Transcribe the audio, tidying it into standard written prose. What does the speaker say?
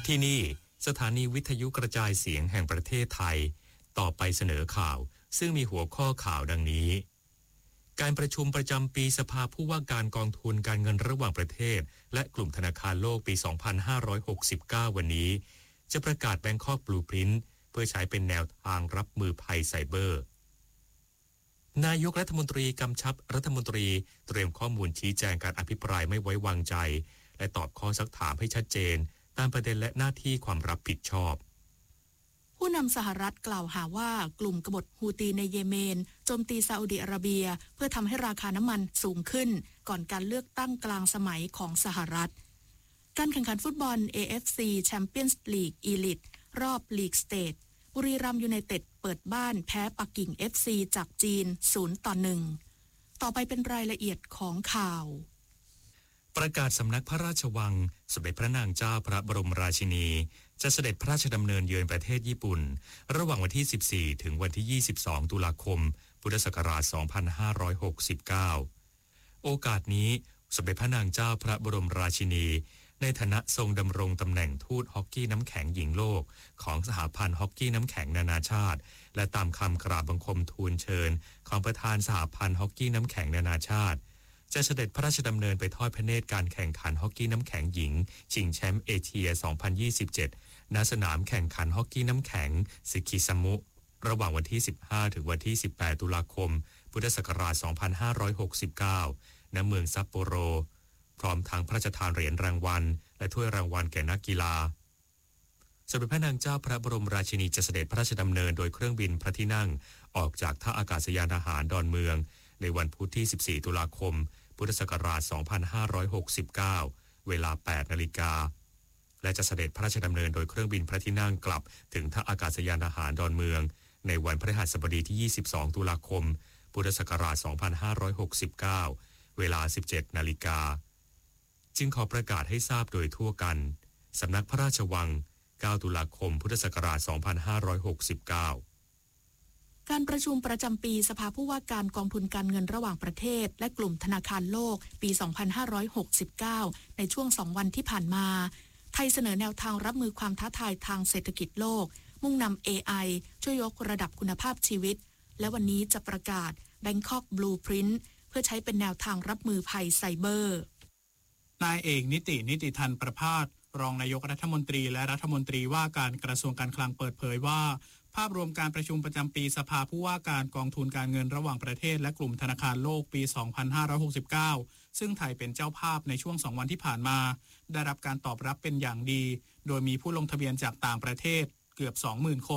ที่นี่สถานีวิทยุกระจายเสียงแห่งประเทศไทยต่อไปเสนอข่าวซึ่งมีหัวข้อข่าวดังนี้การประชุมประจำปีสภาผู้ว่าการกองทุนการเงินระหว่างประเทศและกลุ่มธนาคารโลกปี 2569 วันนี้จะประกาศ Bangkok Blueprint เพื่อใช้เป็นแนวทางรับมือภัยไซเบอร์นายกรัฐมนตรีกำชับรัฐมนตรีเตรียมข้อมูลชี้แจงการอภิปรายไม่ไว้วางใจและตอบข้อซักถามให้ชัดเจนตามประเด็นและหน้าที่ความรับผิดชอบผู้นำสหรัฐกล่าวหาว่ากลุ่มกบฏฮูตีในเยเมนโจมตีซาอุดิอาระเบียเพื่อทำให้ราคาน้ำมันสูงขึ้นก่อนการเลือกตั้งกลางสมัยของสหรัฐการแข่งขันฟุตบอล AFC Champions League Elite รอบลีกสเตทบุรีรัมย์ยูไนเต็ดเปิดบ้านแพ้ปักกิ่ง FC จากจีน 0-1 ต่อไปเป็นรายละเอียดของข่าวประกาศสำนักพระราชวังสมเด็จพระนางเจ้าพระบรมราชินีจะเสด็จพระราชดำเนินเยือนประเทศญี่ปุ่นระหว่างวันที่ 14 ถึงวันที่ 22 ตุลาคม พุทธศักราช 2569 โอกาสนี้สมเด็จพระนางเจ้าพระบรมราชินีในฐานะทรงดำรงตำแหน่งทูตฮอกกี้น้ำแข็งหญิงโลกของสหพันธ์ฮอกกี้น้ำแข็งนานาชาติและตามคำกราบบังคมทูลเชิญของประธานสหพันธ์ฮอกกี้น้ำแข็งนานาชาติจะเสด็จพระราชดำเนินไปทอดพระเนตรการแข่งขันฮอกกี้น้ำแข็งหญิงชิงแชมป์เอเชีย 2027 ณ สนามแข่งขันฮอกกี้น้ำแข็งซึคิซามุระหว่างวันที่ 15 ถึงวันที่ 18 ตุลาคม พุทธศักราช 2569 ณ เมืองซัปโปโรพร้อมทั้งพระราชทานเหรียญรางวัลและถ้วยรางวัลแก่นักกีฬาสมเด็จพระนางเจ้าพระบรมราชินีจะเสด็จพระราชดำเนินโดยเครื่องบินพระที่นั่งออกจากท่าอากาศยานทหารดอนเมืองในวันพุธที่ 14 ตุลาคม พุทธศักราช 2569 เวลา 8 นาฬิกาและจะเสด็จพระราชดำเนินโดยเครื่องบินพระที่นั่งกลับถึงท่าอากาศยานทหารดอนเมืองในวันพฤหัสบดีที่ 22 ตุลาคม พุทธศักราช 2569 เวลา 17 นาฬิกาจึงขอประกาศให้ทราบโดยทั่วกันสำนักพระราชวัง 9 ตุลาคม พุทธศักราช 2569 การประชุมประจำปีสภาผู้ว่าการกองทุนการเงินระหว่างประเทศและกลุ่มธนาคารโลกปี 2569 ในช่วง2 วันที่ผ่านมาไทยเสนอแนวทางรับมือความท้าทายทางเศรษฐกิจโลกมุ่งนำ AI ช่วยยกระดับคุณภาพชีวิตและวันนี้จะประกาศ Bangkok Blueprint เพื่อใช้เป็นแนวทางรับมือภัยไซเบอร์นายเอกนิติธันประภาสรองนายกรัฐมนตรีและรัฐมนตรีว่าการกระทรวงการคลังเปิดเผยว่าภาพรวมการประชุมประจำปีสภาผู้ว่าการกองทุนการเงินระหว่างประเทศและกลุ่มธนาคารโลกปี 2569 ซึ่งไทยเป็นเจ้าภาพในช่วง2 วันที่ผ่านมาได้รับการตอบรับเป็นอย่างดีโดยมีผู้ลงทะเบียนจากต่างประเทศเกือบ 20,000 คน